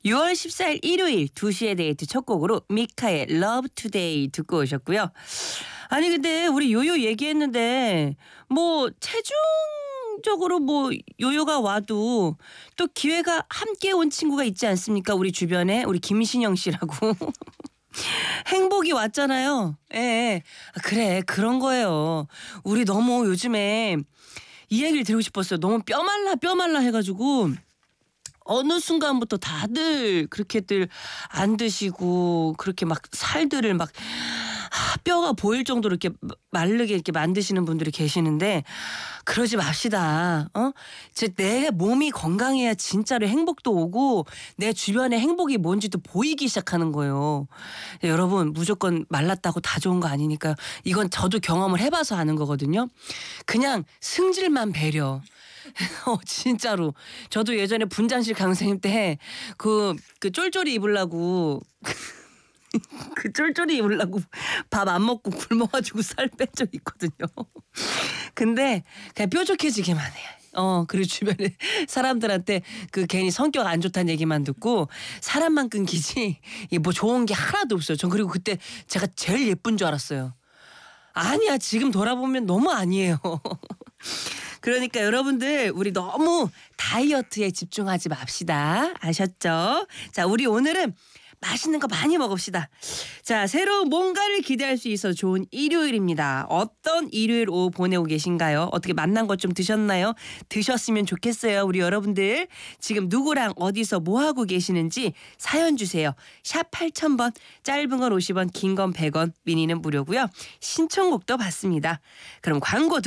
6월 14일 일요일 2시의 데이트 첫 곡으로 미카의 Love Today 듣고 오셨고요. 아니 근데 우리 요요 얘기했는데 뭐 체중적으로 뭐 요요가 와도 또 기회가 함께 온 친구가 있지 않습니까? 우리 주변에 우리 김신영 씨라고. 행복이 왔잖아요. 예, 예. 아, 그래 그런 거예요. 우리 너무 요즘에 이 얘기를 드리고 싶었어요. 너무 뼈말라 해가지고 어느 순간부터 다들 그렇게들 안 드시고 그렇게 막 살들을 막 뼈가 보일 정도로 이렇게 마르게 이렇게 만드시는 분들이 계시는데 그러지 맙시다. 내 몸이 건강해야 진짜로 행복도 오고 내 주변에 행복이 뭔지도 보이기 시작하는 거예요. 여러분 무조건 말랐다고 다 좋은 거 아니니까 이건 저도 경험을 해봐서 아는 거거든요. 그냥 승질만 배려. 진짜로. 저도 예전에 분장실 강사님 때 그 쫄쫄이 입으려고 쫄쫄이 입으려고 밥 안 먹고 굶어가지고 살 뺀 적 있거든요. 근데 그냥 뾰족해지기만 해. 그리고 주변에 사람들한테 괜히 성격 안 좋다는 얘기만 듣고 사람만 끊기지 뭐 좋은 게 하나도 없어요. 전 그리고 그때 제가 제일 예쁜 줄 알았어요. 아니야 지금 돌아보면 너무 아니에요. 그러니까 여러분들 우리 너무 다이어트에 집중하지 맙시다. 아셨죠? 자, 우리 오늘은 맛있는 거 많이 먹읍시다. 자, 새로운 뭔가를 기대할 수 있어 좋은 일요일입니다. 어떤 일요일 오후 보내고 계신가요? 어떻게 만난 것 좀 드셨나요? 드셨으면 좋겠어요. 우리 여러분들 지금 누구랑 어디서 뭐 하고 계시는지 사연 주세요. 샵 8000번 짧은 건 50원 긴 건 100원 미니는 무료고요. 신청곡도 받습니다. 그럼 광고